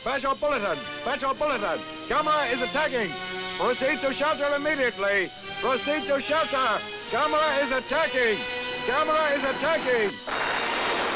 Special bulletin. Special bulletin. Camera is attacking. Proceed to shelter immediately. Proceed to shelter. Camera is attacking. Camera is attacking.